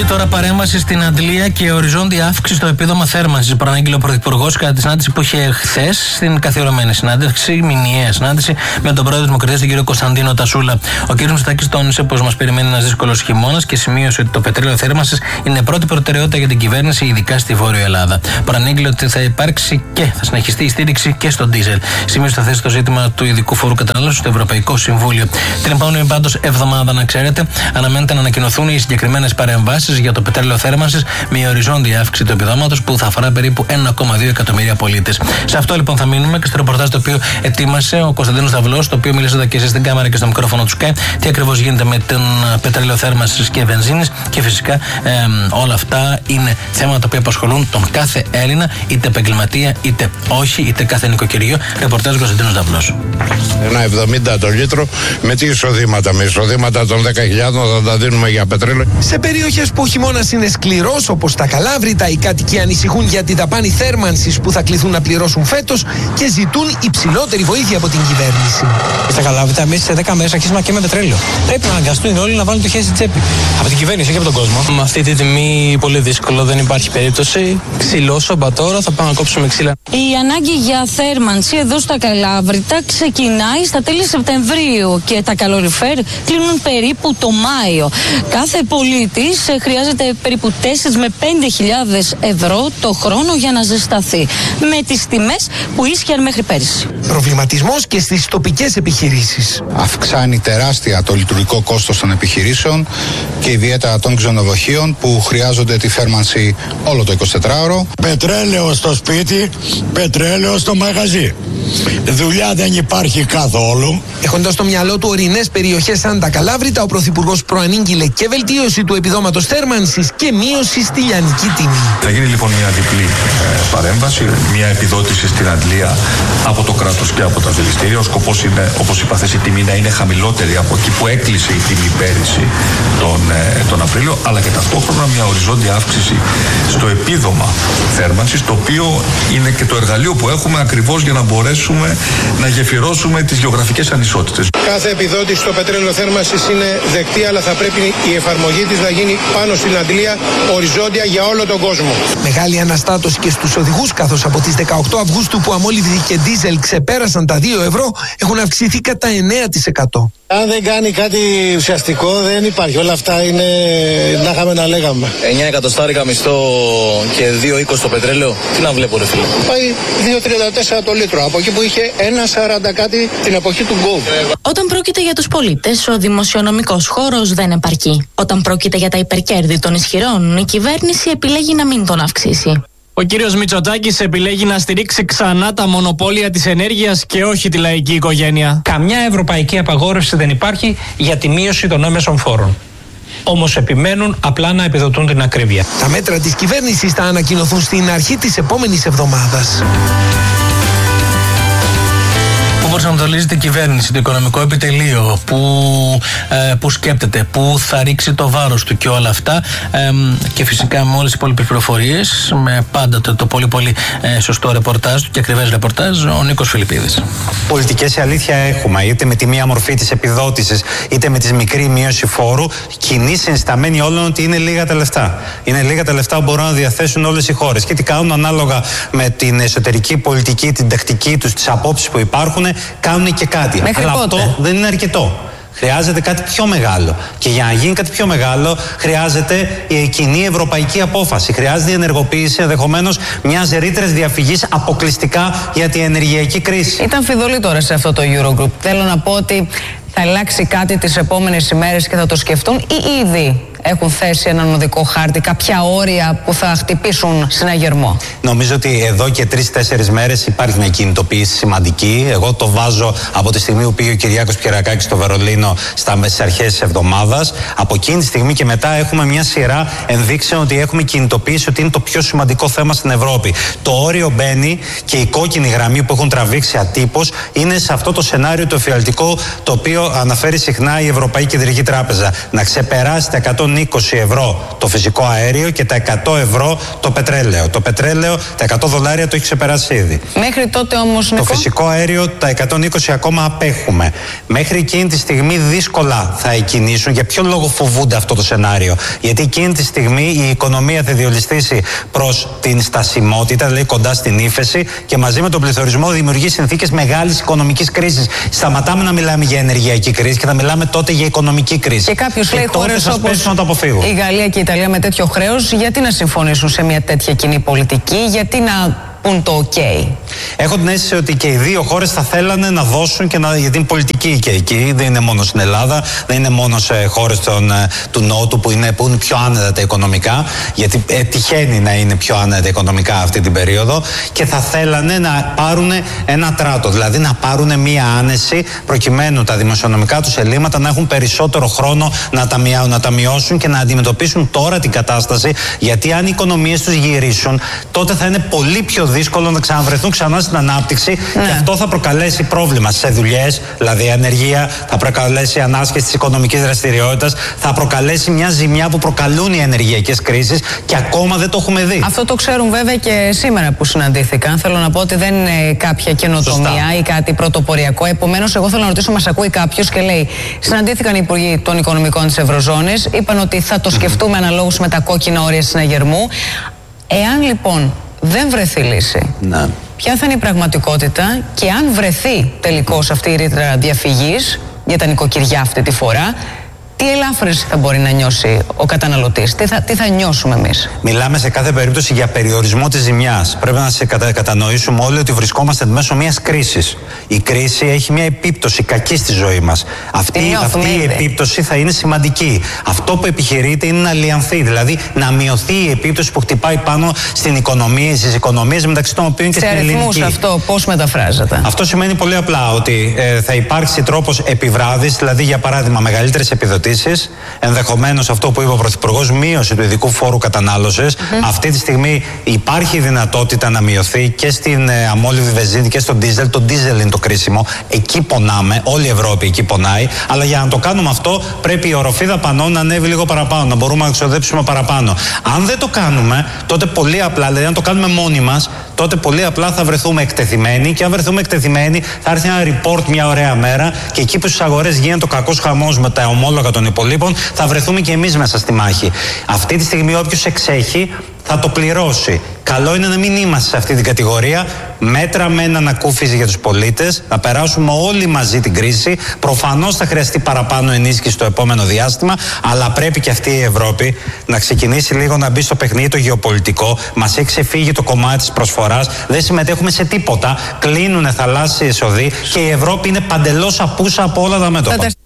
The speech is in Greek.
τώρα παρέμβαση στην αντλία και οριζόντια αύξηση στο επίδομα θέρμανσης. Προανήγγειλε ο Πρωθυπουργός κατά τη συνάντηση που είχε χθες στην καθιερωμένη συνάντηση, μηνιαία συνάντηση με τον πρόεδρο της Δημοκρατίας, τον κύριο Κωνσταντίνο Τασούλα. Ο κύριος Μητσοτάκης τόνισε πως μας περιμένει ένας δύσκολος χειμώνας και σημείωσε ότι το πετρέλαιο θέρμανσης είναι πρώτη προτεραιότητα για την κυβέρνηση, ειδικά στη Βόρεια Ελλάδα. Προανήγγειλε ότι θα υπάρξει και θα συνεχιστεί η στήριξη και στο ντίζελ. Σημείωσε θα θέσει το ζήτημα του ειδικού φόρου κατανάλωσης στο Ευρωπαϊκό Συμβούλιο. Την επόμενη πάντως εβδομάδα, να ξέρετε, αναμένεται να ανακοινωθούν οι συγκεκριμένες παρεμβάσεις για το πετρέλαιο θέρμανσης με οριζόντια αύξηση του επιδόματος που θα αφορά περίπου 1,2 εκατομμύρια πολίτες. Σε αυτό λοιπόν θα μείνουμε και στο ρεπορτάζ το οποίο ετοίμασε ο Κωνσταντίνος Δαυλός, το οποίο μιλήσατε και εσείς στην κάμερα και στο μικρόφωνο του Sky, τι ακριβώς γίνεται με τον πετρέλαιο θέρμανσης και βενζίνης, και φυσικά όλα αυτά είναι θέματα που απασχολούν τον κάθε Έλληνα, είτε επαγγελματία είτε όχι, είτε κάθε νοικοκυριό. Ρεπορτάζ Κωνσταντίνος Δαυλός. Ένα 70 το λίτρο με τι εισοδήματα, με εισοδήματα των 10.000 θα τα δίνουμε για πετρέλαιο. Σε περιοχές που ο χειμώνας είναι σκληρός, όπως τα Καλάβρητα, οι κάτοικοι ανησυχούν για τη δαπάνη θέρμανσης που θα κληθούν να πληρώσουν φέτος και ζητούν υψηλότερη βοήθεια από την κυβέρνηση. Στα Καλάβρητα, εμείς σε 10 μέρες αρχίσουμε και με πετρέλαιο. Πρέπει να αναγκαστούν όλοι να βάλουν το χέρι στη τσέπη. Από την κυβέρνηση και από τον κόσμο. Με αυτή τη τιμή πολύ δύσκολο, δεν υπάρχει περίπτωση. Ξυλό, σομπατόρα, θα πάμε να κόψουμε ξύλα. Η ανάγκη για θέρμανση εδώ στα Καλάβρητα ξεκινάει στα τέλη Σεπτεμβρίου και τα καλοριφέρ κλείνουν περίπου το Μάιο. Κάθε πολίτης χρειάζεται περίπου 4 με 5.000 ευρώ το χρόνο για να ζεσταθεί, με τις τιμές που ίσχυαν μέχρι πέρυσι. Προβληματισμός και στις τοπικές επιχειρήσεις. Αυξάνει τεράστια το λειτουργικό κόστος των επιχειρήσεων και ιδιαίτερα των ξενοδοχείων που χρειάζονται τη θέρμανση όλο το 24ωρο. Πετρέλαιο στο σπίτι, πετρέλαιο στο μαγαζί. Δουλειά δεν υπάρχει καθόλου. Έχοντας στο μυαλό του ορεινές περιοχές σαν τα Καλάβρητα, ο Πρωθυπουργός προανήγγειλε και βελτίωση του επιδόματος θέρμανσης και μείωση στη λιανική τιμή. Θα γίνει λοιπόν μια διπλή παρέμβαση, μια επιδότηση στην αντλία από το κράτος και από τα δηληστήρια. Ο σκοπός είναι, όπως είπα χθες, η τιμή να είναι χαμηλότερη από εκεί που έκλεισε η τιμή πέρυσι τον Απρίλιο, αλλά και ταυτόχρονα μια οριζόντια αύξηση στο επίδομα θέρμανσης, το οποίο είναι και το εργαλείο που έχουμε ακριβώς για να μπορέσουμε να γεφυρώσουμε τις γεωγραφικές ανισότητες. Κάθε επιδότηση στο πετρέλαιο θέρμανσης είναι δεκτή, αλλά θα πρέπει η εφαρμογή της να γίνει πάνω στην αντλία, οριζόντια για όλο τον κόσμο. Μεγάλη αναστάτωση και στους οδηγούς, καθώς από τις 18 Αυγούστου που αμόλυβδη και ντίζελ ξεπέρασαν τα 2 ευρώ, έχουν αυξηθεί κατά 9%. Αν δεν κάνει κάτι ουσιαστικό, δεν υπάρχει. Όλα αυτά είναι να είχαμε να λέγαμε. 9 εκατοστάρικα μισθό και 2,20 το πετρέλαιο. Τι να βλέπω, ρε φίλε. Πάει 2,34 το λίτρο. Από εκεί που είχε 1,40 κάτι την εποχή του γκου. Όταν πρόκειται για τους πολίτες, ο δημοσιονομικός χώρος δεν επαρκεί. Όταν πρόκειται για τα υπερκέρδη των ισχυρών, η κυβέρνηση επιλέγει να μην τον αυξήσει. Ο κύριος Μητσοτάκης επιλέγει να στηρίξει ξανά τα μονοπόλια της ενέργειας και όχι τη λαϊκή οικογένεια. Καμιά ευρωπαϊκή απαγόρευση δεν υπάρχει για τη μείωση των έμεσων φόρων. Όμως επιμένουν απλά να επιδοτούν την ακρίβεια. Τα μέτρα της κυβέρνησης θα ανακοινωθούν στην αρχή της επόμενης εβδομάδας. Πού προσανατολίζεται η κυβέρνηση, το οικονομικό επιτελείο, που σκέπτεται, που θα ρίξει το βάρος του και όλα αυτά, και φυσικά με όλες τις υπόλοιπες πληροφορίες, με πάντα το πολύ σωστό ρεπορτάζ του και ακριβές ρεπορτάζ, ο Νίκος Φιλιππίδης. Πολιτικές η αλήθεια έχουμε, είτε με τη μία μορφή της επιδότησης, είτε με τη μικρή μείωση φόρου, κοινή συνισταμένη όλων ότι είναι λίγα τα λεφτά. Είναι λίγα τα λεφτά που μπορούν να διαθέσουν όλες οι χώρες. Και τι κάνουν ανάλογα με την εσωτερική πολιτική, την τακτική τους, τις απόψεις που υπάρχουν, κάνουν και κάτι. Αλλά αυτό δεν είναι αρκετό. Χρειάζεται κάτι πιο μεγάλο. Και για να γίνει κάτι πιο μεγάλο, χρειάζεται η κοινή ευρωπαϊκή απόφαση. Χρειάζεται η ενεργοποίηση ενδεχομένως μιας ρήτρας διαφυγής αποκλειστικά για την ενεργειακή κρίση. Ήταν φιδωλή τώρα σε αυτό το Eurogroup. Θέλω να πω ότι θα αλλάξει κάτι τις επόμενες ημέρες και θα το σκεφτούν ή ήδη έχουν θέσει έναν οδικό χάρτη, κάποια όρια που θα χτυπήσουν συναγερμό. Νομίζω ότι εδώ και 3-4 μέρες υπάρχει μια κινητοποίηση σημαντική. Εγώ το βάζω από τη στιγμή που πήγε ο Κυριάκος Πιερακάκης στο Βερολίνο στις αρχές της εβδομάδας. Από εκείνη τη στιγμή και μετά έχουμε μια σειρά ενδείξεων ότι έχουμε κινητοποίηση ότι είναι το πιο σημαντικό θέμα στην Ευρώπη. Το όριο μπαίνει και η κόκκινη γραμμή που έχουν τραβήξει ατύπως είναι σε αυτό το σενάριο το εφιαλτικό το οποίο αναφέρει συχνά η Ευρωπαϊκή Κεντρική Τράπεζα. Να ξεπεράσει τα 120 ευρώ το φυσικό αέριο και τα 100 ευρώ το πετρέλαιο. Το πετρέλαιο, τα 100 δολάρια το έχει ξεπεράσει ήδη. Μέχρι τότε όμως, Νικό, το φυσικό αέριο, τα 120 ακόμα απέχουμε. Μέχρι εκείνη τη στιγμή δύσκολα θα εκκινήσουν. Για ποιο λόγο φοβούνται αυτό το σενάριο? Γιατί εκείνη τη στιγμή η οικονομία θα διολυστήσει προς την στασιμότητα, δηλαδή κοντά στην ύφεση, και μαζί με τον πληθωρισμό δημιουργεί συνθήκες μεγάλης οικονομικής κρίσης. Σταματάμε να μιλάμε για ενεργειακή κρίση και θα μιλάμε τότε για οικονομική κρίση. Και κάποιος λέει χώρες όπως η Γαλλία και η Ιταλία με τέτοιο χρέος, γιατί να συμφωνήσουν σε μια τέτοια κοινή πολιτική, γιατί να πούν το OK? Έχω την αίσθηση ότι και οι δύο χώρες θα θέλανε να δώσουν και για την πολιτική και εκεί. Δεν είναι μόνο στην Ελλάδα, δεν είναι μόνο σε χώρες του Νότου που είναι πιο άνετα τα οικονομικά, γιατί τυχαίνει να είναι πιο άνετα οικονομικά αυτή την περίοδο, και θα θέλανε να πάρουν ένα τράτο, δηλαδή να πάρουν μία άνεση προκειμένου τα δημοσιονομικά τους ελλείμματα να έχουν περισσότερο χρόνο να τα μειώσουν και να αντιμετωπίσουν τώρα την κατάσταση, γιατί αν οι οικονομίες τους γυρίσουν, τότε θα είναι πολύ πιο δύσκολο να ξαναβρεθούν ξανά στην ανάπτυξη, και αυτό θα προκαλέσει πρόβλημα σε δουλειές, δηλαδή ανεργία, θα προκαλέσει ανάσχεση της οικονομικής δραστηριότητας, θα προκαλέσει μια ζημιά που προκαλούν οι ενεργειακές κρίσεις και ακόμα δεν το έχουμε δει. Αυτό το ξέρουν βέβαια και σήμερα που συναντήθηκαν. Θέλω να πω ότι δεν είναι κάποια καινοτομία ή κάτι πρωτοποριακό. Επομένως, εγώ θέλω να ρωτήσω, μας ακούει κάποιος και λέει: συναντήθηκαν οι υπουργοί των οικονομικών της Ευρωζώνης, είπαν ότι θα το σκεφτούμε αναλόγως με τα κόκκινα όρια συναγερμού. Εάν λοιπόν δεν βρεθεί λύση, ποια θα είναι η πραγματικότητα, και αν βρεθεί τελικώς αυτή η ρήτρα διαφυγής για τα νοικοκυριά αυτή τη φορά, τι ελάφρυνση θα μπορεί να νιώσει ο καταναλωτής, τι θα νιώσουμε εμείς? Μιλάμε σε κάθε περίπτωση για περιορισμό της ζημιάς. Πρέπει να κατανοήσουμε όλοι ότι βρισκόμαστε εν μέσω μιας κρίσης. Η κρίση έχει μια επίπτωση κακή στη ζωή μας. Αυτή η επίπτωση θα είναι σημαντική. Αυτό που επιχειρείται είναι να λιανθεί, δηλαδή να μειωθεί η επίπτωση που χτυπάει πάνω στην οικονομία, στις οικονομίες, μεταξύ των οποίων και στην ελληνική. Σε αριθμούς αυτό πώς μεταφράζεται? Αυτό σημαίνει πολύ απλά ότι θα υπάρξει τρόπος επιβράδυσης, δηλαδή για παράδειγμα μεγαλύτερες επιδοτήσεις. Ενδεχομένως αυτό που είπε ο Πρωθυπουργός, μείωση του ειδικού φόρου κατανάλωσης. Αυτή τη στιγμή υπάρχει δυνατότητα να μειωθεί και στην αμόλυβη βενζίνη και στο ντίζελ. Το ντίζελ είναι το κρίσιμο. Εκεί πονάμε. Όλη η Ευρώπη εκεί πονάει. Αλλά για να το κάνουμε αυτό, πρέπει η οροφή δαπανών να ανέβει λίγο παραπάνω, να μπορούμε να εξοδέψουμε παραπάνω. Αν δεν το κάνουμε, τότε πολύ απλά, δηλαδή αν το κάνουμε μόνοι μας, τότε πολύ απλά θα βρεθούμε εκτεθειμένοι. Και αν βρεθούμε εκτεθειμένοι, θα έρθει ένα report μια ωραία μέρα, και εκεί που στις αγορές γίνεται ο κακός χαμός με τα ομόλογα των υπολείπων, θα βρεθούμε και εμείς μέσα στη μάχη. Αυτή τη στιγμή όποιος εξέχει θα το πληρώσει. Καλό είναι να μην είμαστε σε αυτή την κατηγορία. Μέτρα με ανακούφιση για τους πολίτες, να περάσουμε όλοι μαζί την κρίση. Προφανώς θα χρειαστεί παραπάνω ενίσχυση στο επόμενο διάστημα, αλλά πρέπει και αυτή η Ευρώπη να ξεκινήσει λίγο να μπει στο παιχνίδι το γεωπολιτικό. Μας έχει ξεφύγει το κομμάτι της προσφοράς, δεν συμμετέχουμε σε τίποτα. Κλείνουν θαλάσσιες οδοί και η Ευρώπη είναι παντελώς απούσα από όλα τα μέτωπα.